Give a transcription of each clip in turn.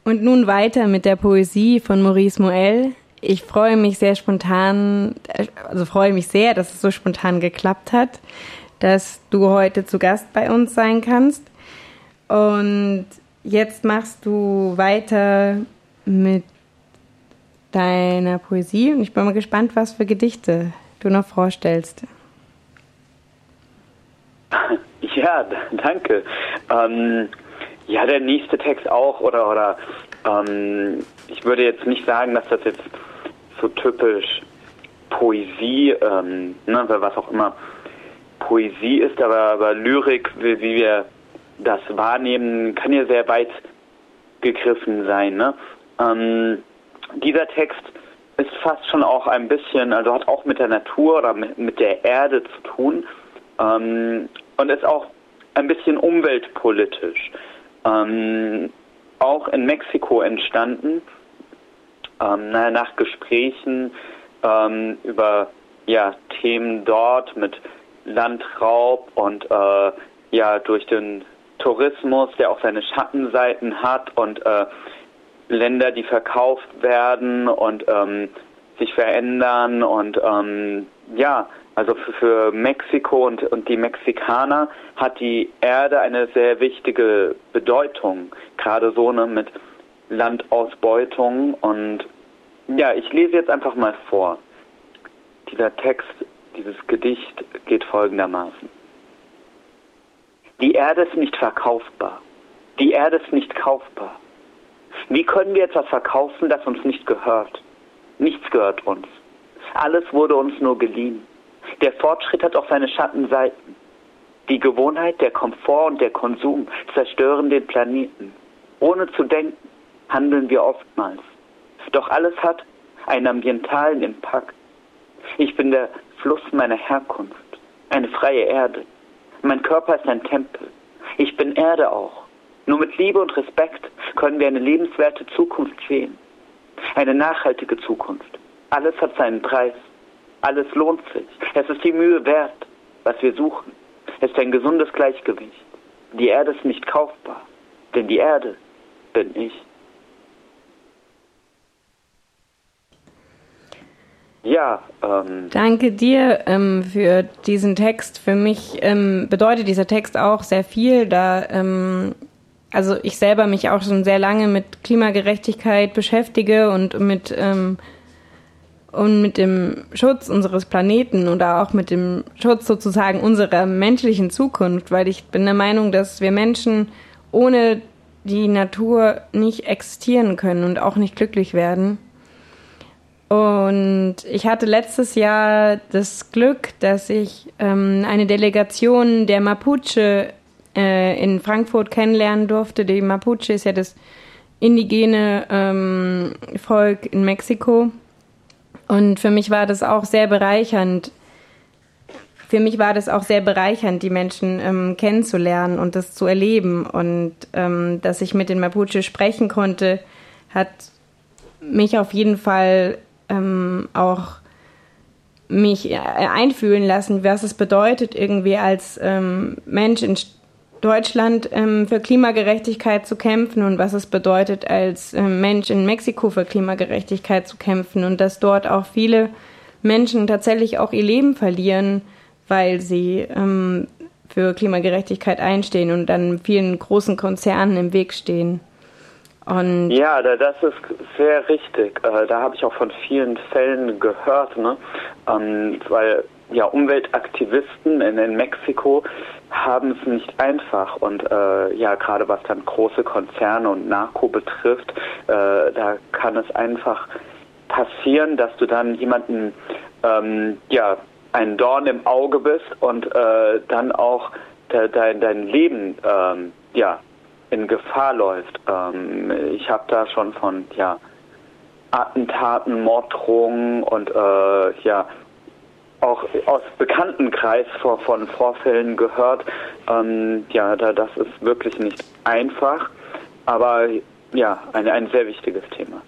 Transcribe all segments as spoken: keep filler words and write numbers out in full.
Und nun weiter mit der Poesie von Maurice Moell. Ich freue mich sehr spontan, also freue mich sehr, dass es so spontan geklappt hat, dass du heute zu Gast bei uns sein kannst. Und jetzt machst du weiter mit deiner Poesie und ich bin mal gespannt, was für Gedichte du noch vorstellst. Ja, danke. Ähm, ja, der nächste Text auch, oder, oder ähm, ich würde jetzt nicht sagen, dass das jetzt so typisch Poesie, ähm, ne, was auch immer Poesie ist, aber, aber Lyrik, wie, wie wir das wahrnehmen, kann ja sehr weit gegriffen sein. Ne? Ähm, dieser Text ist fast schon auch ein bisschen, also hat auch mit der Natur oder mit, mit der Erde zu tun ähm, und ist auch ein bisschen umweltpolitisch. Ähm, auch in Mexiko entstanden, ähm, naja, nach Gesprächen ähm, über ja, Themen dort mit Landraub und äh, ja durch den Tourismus, der auch seine Schattenseiten hat und äh, Länder, die verkauft werden und ähm, sich verändern und ähm, ja, also für, für Mexiko und, und die Mexikaner hat die Erde eine sehr wichtige Bedeutung, gerade so ne, mit Landausbeutung und ja, ich lese jetzt einfach mal vor. Dieser Text, dieses Gedicht geht folgendermaßen. Die Erde ist nicht verkaufbar. Die Erde ist nicht kaufbar. Wie können wir etwas verkaufen, das uns nicht gehört? Nichts gehört uns. Alles wurde uns nur geliehen. Der Fortschritt hat auch seine Schattenseiten. Die Gewohnheit, der Komfort und der Konsum zerstören den Planeten. Ohne zu denken, handeln wir oftmals. Doch alles hat einen ambientalen Impact. Ich bin der Fluss meiner Herkunft, eine freie Erde. Mein Körper ist ein Tempel. Ich bin Erde auch. Nur mit Liebe und Respekt können wir eine lebenswerte Zukunft sehen. Eine nachhaltige Zukunft. Alles hat seinen Preis. Alles lohnt sich. Es ist die Mühe wert, was wir suchen. Es ist ein gesundes Gleichgewicht. Die Erde ist nicht kaufbar, denn die Erde bin ich. Ja, ähm... Danke dir ähm, für diesen Text. Für mich ähm, bedeutet dieser Text auch sehr viel, da ähm, also ich selber mich auch schon sehr lange mit Klimagerechtigkeit beschäftige und mit ähm, und mit dem Schutz unseres Planeten oder auch mit dem Schutz sozusagen unserer menschlichen Zukunft, weil ich bin der Meinung, dass wir Menschen ohne die Natur nicht existieren können und auch nicht glücklich werden. Und ich hatte letztes Jahr das Glück, dass ich ähm, eine Delegation der Mapuche äh, in Frankfurt kennenlernen durfte. Die Mapuche ist ja das indigene ähm, Volk in Mexiko. Und für mich war das auch sehr bereichernd. Für mich war das auch sehr bereichernd, die Menschen ähm, kennenzulernen und das zu erleben. Und ähm, dass ich mit den Mapuche sprechen konnte, hat mich auf jeden Fall ähm, auch mich einfühlen lassen, was es bedeutet, irgendwie als ähm, Mensch in Deutschland ähm, für Klimagerechtigkeit zu kämpfen und was es bedeutet, als ähm, Mensch in Mexiko für Klimagerechtigkeit zu kämpfen und dass dort auch viele Menschen tatsächlich auch ihr Leben verlieren, weil sie ähm, für Klimagerechtigkeit einstehen und dann vielen großen Konzernen im Weg stehen. Und ja, das ist sehr richtig. Da habe ich auch von vielen Fällen gehört, ne? Weil ja, Umweltaktivisten in, in Mexiko haben es nicht einfach und äh, ja, gerade was dann große Konzerne und Narko betrifft, äh, da kann es einfach passieren, dass du dann jemanden, ähm, ja, ein Dorn im Auge bist und äh, dann auch de, de, dein Leben, ähm, ja, in Gefahr läuft. Ähm, ich habe da schon von, ja, Attentaten, Morddrohungen und äh, ja, auch aus Bekanntenkreis vor, von Vorfällen gehört. Ähm, ja, da, das ist wirklich nicht einfach, aber ja, ein, ein sehr wichtiges Thema.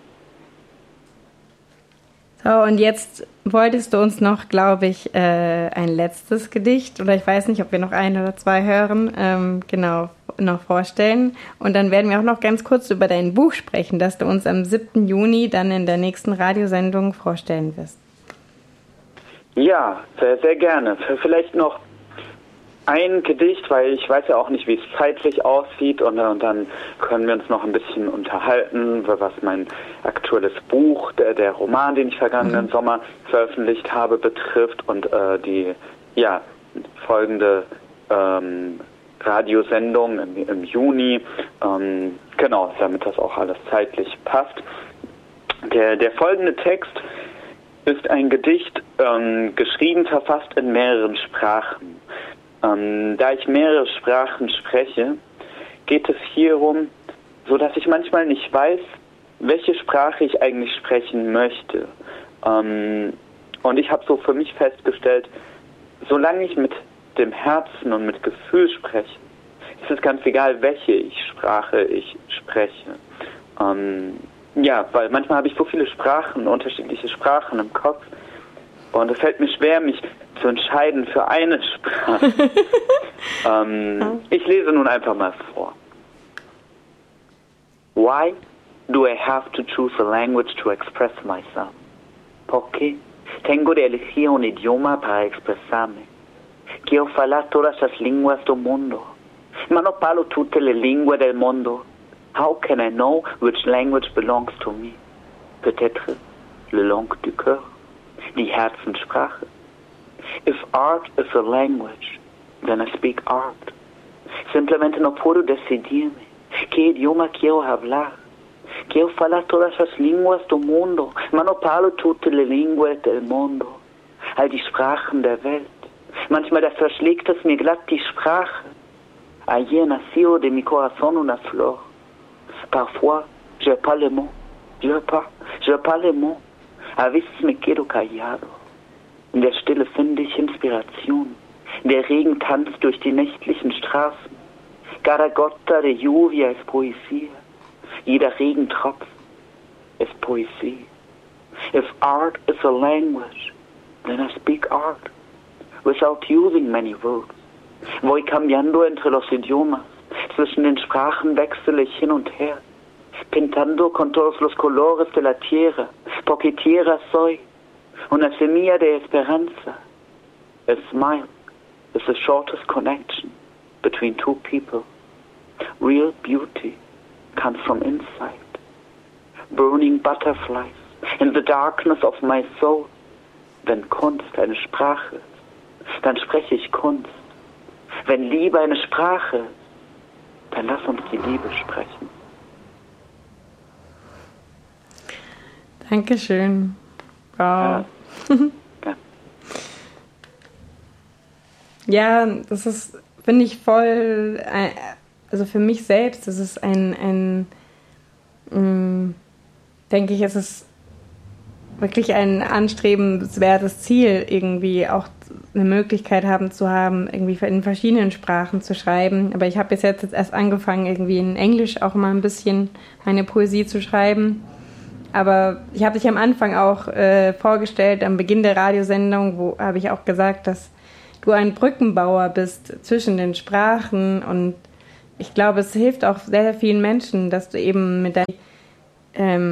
So, und jetzt wolltest du uns noch, glaube ich, äh, ein letztes Gedicht, oder ich weiß nicht, ob wir noch ein oder zwei hören, ähm, genau, noch vorstellen. Und dann werden wir auch noch ganz kurz über dein Buch sprechen, das du uns am siebten Juni dann in der nächsten Radiosendung vorstellen wirst. Ja, sehr, sehr gerne. Vielleicht noch ein Gedicht, weil ich weiß ja auch nicht, wie es zeitlich aussieht, und, und dann können wir uns noch ein bisschen unterhalten, was mein aktuelles Buch, der, der Roman, den ich vergangenen mhm. Sommer veröffentlicht habe, betrifft, und äh, die ja folgende ähm, Radiosendung im, im Juni, ähm, genau, damit das auch alles zeitlich passt. Der, der folgende Text ist ein Gedicht, ähm, geschrieben, verfasst in mehreren Sprachen. Ähm, da ich mehrere Sprachen spreche, geht es hierum, so dass ich manchmal nicht weiß, welche Sprache ich eigentlich sprechen möchte. Ähm, und ich habe so für mich festgestellt, solange ich mit dem Herzen und mit Gefühl spreche, ist es ganz egal, welche ich Sprache ich spreche. Ähm, ja, weil manchmal habe ich so viele Sprachen, unterschiedliche Sprachen im Kopf, und es fällt mir schwer, mich zu entscheiden für eine Sprache. ähm, ich lese nun einfach mal vor. Why do I have to choose a language to express myself? ¿Por qué tengo de elegir un idioma para expresarme? Quiero falar todas las lenguas del mundo. Ma non parlo tutte le lingue del mondo. How can I know which language belongs to me? Peut-être la langue du cœur, die Herzenssprache. If art is a language, then I speak art. Simplemente no puedo decidirme qué idioma quiero hablar. Quiero falar todas las lenguas del mundo, ma no parlo tutte le lingue del mundo. All die Sprachen der Welt. Manchmal da verschlägt es mir glatt die Sprache. Ayer nació de mi corazón una flor. Parfois, je parle le mot. Je parle, je parle le mot. A veces me quedo callado. In der Stille finde ich Inspiration. Der Regen tanzt durch die nächtlichen Straßen. Cada gota de lluvia es poesía. Jeder Regentropfen ist Poesie. If art is a language, then I speak art. Without using many words. Voy cambiando entre los idiomas. Zwischen den Sprachen wechsle ich hin und her. Pintando con todos los colores de la tierra. Porque tierra soy. Una semilla de esperanza. A smile is the shortest connection between two people. Real beauty comes from inside. Burning butterflies in the darkness of my soul. Wenn Kunst eine Sprache ist, dann spreche ich Kunst. Wenn Liebe eine Sprache ist, dann lass uns die Liebe sprechen. Dankeschön. Wow. Ja. Ja. Ja, das ist, finde ich, voll, also für mich selbst, das ist ein, ein mh, denke ich, es ist wirklich ein anstrebenswertes Ziel, irgendwie auch eine Möglichkeit haben zu haben, irgendwie in verschiedenen Sprachen zu schreiben. Aber ich habe bis jetzt, jetzt erst angefangen, irgendwie in Englisch auch mal ein bisschen meine Poesie zu schreiben. Aber ich habe dich am Anfang auch äh, vorgestellt, am Beginn der Radiosendung, wo habe ich auch gesagt, dass du ein Brückenbauer bist zwischen den Sprachen. Und ich glaube, es hilft auch sehr, sehr vielen Menschen, dass du eben mit deinem ähm,